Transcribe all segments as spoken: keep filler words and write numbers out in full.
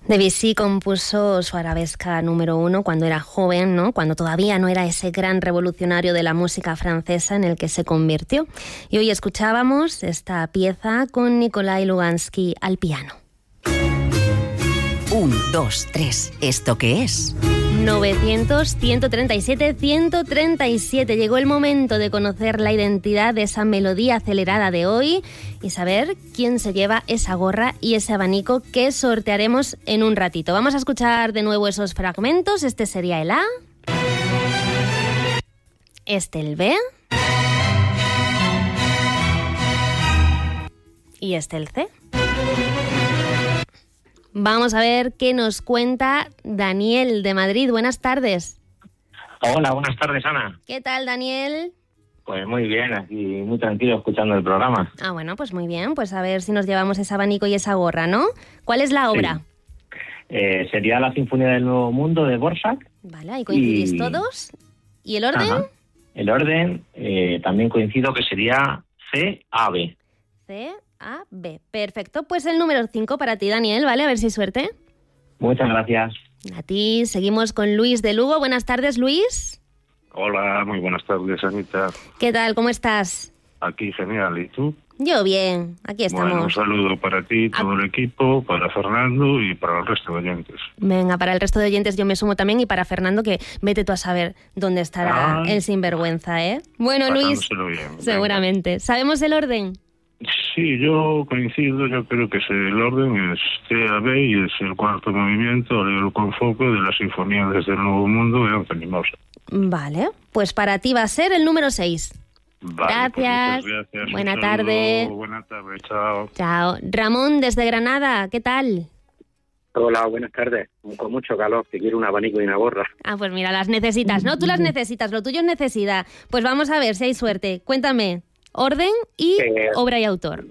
Debussy compuso su arabesca número uno cuando era joven, ¿no? Cuando todavía no era ese gran revolucionario de la música francesa en el que se convirtió. Y hoy escuchábamos esta pieza con Nikolai Lugansky al piano. Un, dos, tres. ¿Esto qué es? novecientos, ciento treinta y siete, ciento treinta y siete. Llegó el momento de conocer la identidad de esa melodía acelerada de hoy y saber quién se lleva esa gorra y ese abanico que sortearemos en un ratito. Vamos a escuchar de nuevo esos fragmentos. Este sería el A. Este el B. Y este el C. Vamos a ver qué nos cuenta Daniel de Madrid. Buenas tardes. Hola, buenas tardes, Ana. ¿Qué tal, Daniel? Pues muy bien, aquí muy tranquilo escuchando el programa. Ah, bueno, pues muy bien. Pues a ver si nos llevamos ese abanico y esa gorra, ¿no? ¿Cuál es la obra? Sí. Eh, sería la Sinfonía del Nuevo Mundo de Dvořák. Vale, ahí coincidís y... todos. ¿Y el orden? Ajá. El orden eh, también coincido que sería C A B. C A B. Perfecto. Pues el número cinco para ti, Daniel, ¿vale? A ver si hay suerte. Muchas gracias. A ti. Seguimos con Luis de Lugo. Buenas tardes, Luis. Hola, muy buenas tardes, Anita. ¿Qué tal? ¿Cómo estás? Aquí, genial. ¿Y tú? Yo bien. Aquí estamos. Bueno, un saludo para ti, todo el equipo, para Fernando y para el resto de oyentes. Venga, para el resto de oyentes yo me sumo también y para Fernando, que vete tú a saber dónde estará ah, el sinvergüenza, ¿eh? Bueno, Luis, bien. seguramente. Venga. ¿Sabemos el orden? Sí, yo coincido, yo creo que es el orden es C A B y es el cuarto movimiento, Allegro con foco de la Sinfonía desde el Nuevo Mundo de Anthony Mozart. Vale, pues para ti va a ser el número seis. Vale, gracias. Pues gracias. Buena tarde. Buena tarde, chao. Chao. Ramón, desde Granada, ¿qué tal? Hola, buenas tardes. Con mucho calor, que quiero un abanico y una gorra. Ah, pues mira, las necesitas, ¿no? Tú las necesitas, lo tuyo es necesidad. Pues vamos a ver si hay suerte. Cuéntame. Orden y eh, obra y autor.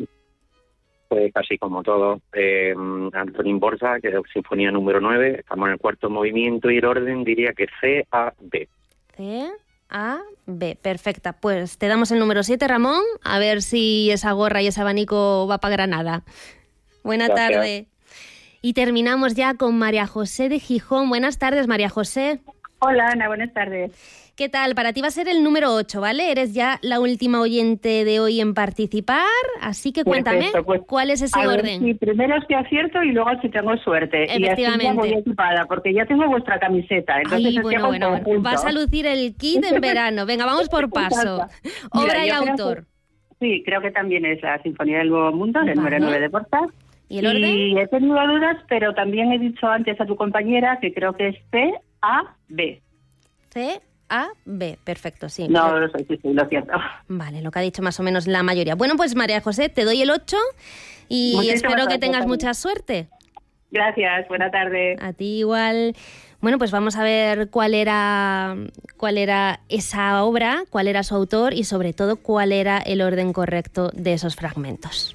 Pues casi como todo. Eh, Antonín Dvořák, que es Sinfonía número nueve. Estamos en el cuarto movimiento y el orden diría que C A B. C A B. Perfecta. Pues te damos el número siete, Ramón. A ver si esa gorra y ese abanico va para Granada. Buena Gracias. Tarde. Y terminamos ya con María José de Gijón. Buenas tardes, María José. Hola, Ana. Buenas tardes. ¿Qué tal? Para ti va a ser el número ocho, ¿vale? Eres ya la última oyente de hoy en participar, así que cuéntame, Perfecto, pues, ¿cuál es ese a orden? Ver, si primero es que acierto y luego si tengo suerte. Efectivamente. Y así ya voy equipada, porque ya tengo vuestra camiseta. Entonces Ay, bueno, bueno, bueno. Vas a lucir el kit en verano. Venga, vamos por paso. Obra Mira, y autor. Que, sí, creo que también es la Sinfonía del Nuevo Mundo, del número nueve de Dvořák. ¿Y el orden? Y he tenido dudas, pero también he dicho antes a tu compañera que creo que es C A B. C A, B, perfecto, sí. No, lo sé, sí, sí, lo cierto. Vale, lo que ha dicho más o menos la mayoría. Bueno, pues María José, te doy el ocho y Muchísimas espero gracias, que tengas mucha suerte. Gracias, buena tarde. A ti igual. Bueno, pues vamos a ver cuál era, cuál era esa obra, cuál era su autor y sobre todo cuál era el orden correcto de esos fragmentos.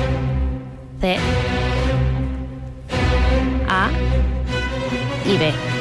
C, A y B.